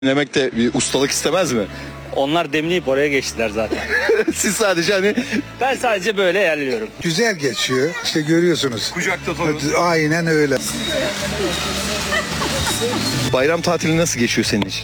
Demek de bir ustalık istemez mi? Onlar demleyip oraya geçtiler zaten. Siz sadece hani Ben sadece böyle yerliyorum. Güzel geçiyor. İşte görüyorsunuz. kucakta torun. Aynen öyle. Bayram tatili nasıl geçiyor senin için?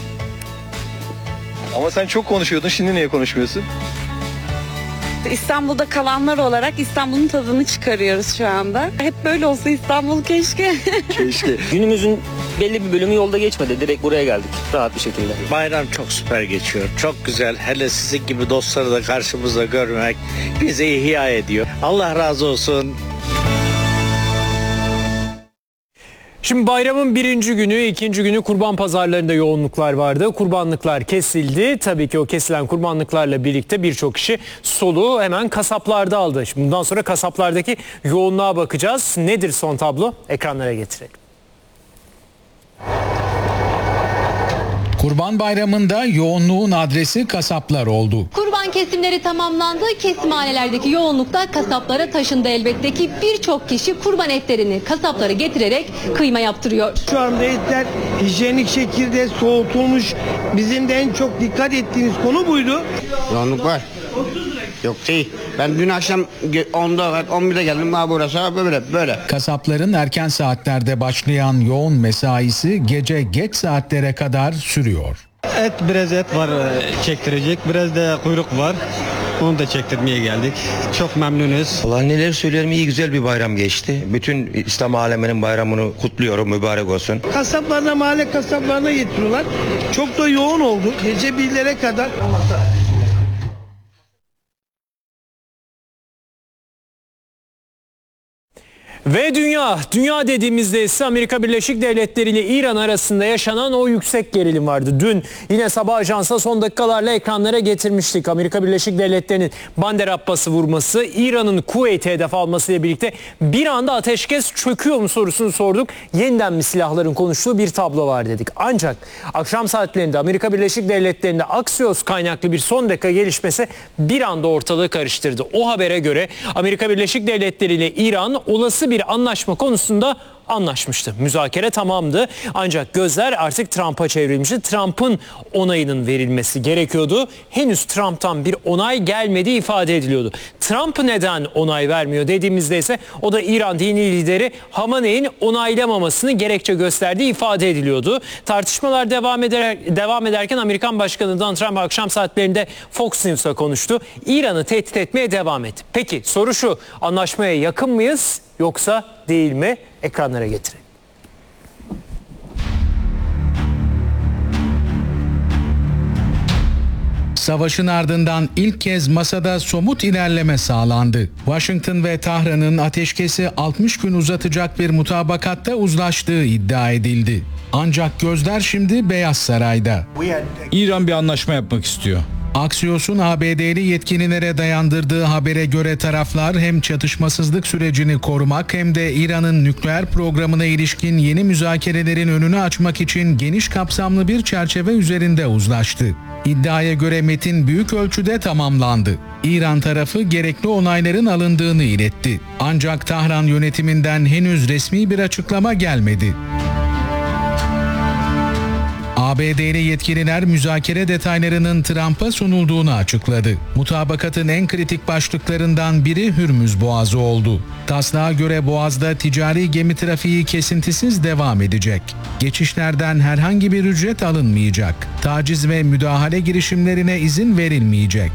Ama sen çok konuşuyordun, şimdi niye konuşmuyorsun? İstanbul'da kalanlar olarak İstanbul'un tadını çıkarıyoruz şu anda. Hep böyle olsa İstanbul keşke. Keşke. Günümüzün belli bir bölümü yolda geçmedi. Direkt buraya geldik rahat bir şekilde. Bayram çok süper geçiyor. Çok güzel. Hele sizin gibi dostları da karşımızda görmek bizi ihya ediyor. Allah razı olsun. Şimdi bayramın birinci günü, ikinci günü kurban pazarlarında yoğunluklar vardı. Kurbanlıklar kesildi. Tabii ki o kesilen kurbanlıklarla birlikte birçok kişi soluğu hemen kasaplarda aldı. Şimdi bundan sonra kasaplardaki yoğunluğa bakacağız. Nedir son tablo? Ekranlara getirelim. Kurban Bayramı'nda yoğunluğun adresi kasaplar oldu. Kurban kesimleri tamamlandı. Kesimhanelerdeki yoğunluk da kasaplara taşındı elbette ki birçok kişi kurban etlerini kasaplara getirerek kıyma yaptırıyor. Şu anda etler hijyenik şekilde soğutulmuş. Bizim de en çok dikkat ettiğimiz konu buydu. Yoğunluk var. Yok değil. Ben dün akşam 10'da 11'de geldim daha burası böyle. Kasapların erken saatlerde başlayan yoğun mesaisi gece geç saatlere kadar sürüyor. Biraz et var çektirecek, biraz da kuyruk var. Onu da çektirmeye geldik. Çok memnunuz. Allah neler söylerim, iyi güzel bir bayram geçti. Bütün İslam aleminin bayramını kutluyorum, mübarek olsun. Kasaplarına, mahalle kasaplarına getiriyorlar. Çok da yoğun oldu. Gece 1'lere kadar. Ve dünya dediğimizde ise Amerika Birleşik Devletleri ile İran arasında yaşanan o yüksek gerilim vardı. Dün yine sabah ajansa son dakikalarla ekranlara getirmiştik. Amerika Birleşik Devletleri'nin Bander Abbas'ı vurması, İran'ın Kuveyt'e hedef alması ile birlikte bir anda ateşkes çöküyor mu sorusunu sorduk. Yeniden mi silahların konuştuğu bir tablo var dedik. Ancak akşam saatlerinde Amerika Birleşik Devletleri'nde Axios kaynaklı bir son dakika gelişmesi bir anda ortalığı karıştırdı. O habere göre Amerika Birleşik Devletleri ile İran olası bir anlaşma konusunda anlaşmıştı. Müzakere tamamdı. Ancak gözler artık Trump'a çevrilmişti. Trump'ın onayının verilmesi gerekiyordu. Henüz Trump'tan bir onay gelmediği ifade ediliyordu. Trump neden onay vermiyor dediğimizde ise o da İran dini lideri Hamaney'in onaylamamasını gerekçe gösterdiği ifade ediliyordu. Tartışmalar devam ederken Amerikan Başkanı Donald Trump akşam saatlerinde Fox News'a konuştu. İran'ı tehdit etmeye devam etti. Peki soru şu: anlaşmaya yakın mıyız yoksa değil mi? Ekranlara getirelim. Savaşın ardından ilk kez masada somut ilerleme sağlandı. Washington ve Tahran'ın ateşkesi 60 gün uzatacak bir mutabakatta uzlaştığı iddia edildi. Ancak gözler şimdi Beyaz Saray'da. İran bir anlaşma yapmak istiyor. Axios'un ABD'li yetkililere dayandırdığı habere göre taraflar hem çatışmasızlık sürecini korumak hem de İran'ın nükleer programına ilişkin yeni müzakerelerin önünü açmak için geniş kapsamlı bir çerçeve üzerinde uzlaştı. İddiaya göre metin büyük ölçüde tamamlandı. İran tarafı gerekli onayların alındığını iletti. Ancak Tahran yönetiminden henüz resmi bir açıklama gelmedi. ABD'li yetkililer müzakere detaylarının Trump'a sunulduğunu açıkladı. Mutabakatın en kritik başlıklarından biri Hürmüz Boğazı oldu. Taslağa göre Boğaz'da ticari gemi trafiği kesintisiz devam edecek. Geçişlerden herhangi bir ücret alınmayacak. Taciz ve müdahale girişimlerine izin verilmeyecek.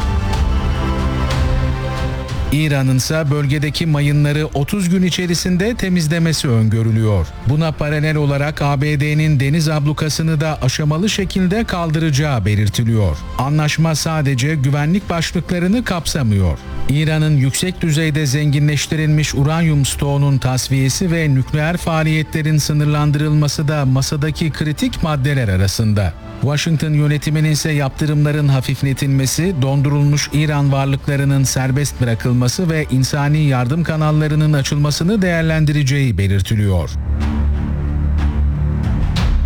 İran'ın ise bölgedeki mayınları 30 gün içerisinde temizlemesi öngörülüyor. Buna paralel olarak ABD'nin deniz ablukasını da aşamalı şekilde kaldıracağı belirtiliyor. Anlaşma sadece güvenlik başlıklarını kapsamıyor. İran'ın yüksek düzeyde zenginleştirilmiş uranyum stoğunun tasfiyesi ve nükleer faaliyetlerin sınırlandırılması da masadaki kritik maddeler arasında. Washington yönetiminin ise yaptırımların hafifletilmesi, dondurulmuş İran varlıklarının serbest bırakılması ve insani yardım kanallarının açılmasını değerlendireceği belirtiliyor.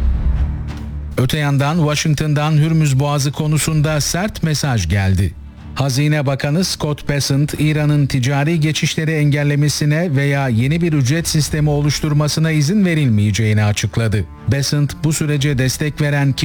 Öte yandan Washington'dan Hürmüz Boğazı konusunda sert mesaj geldi. Hazine Bakanı Scott Bessent, İran'ın ticari geçişleri engellemesine veya yeni bir ücret sistemi oluşturmasına izin verilmeyeceğini açıkladı. Bessent, bu sürece destek veren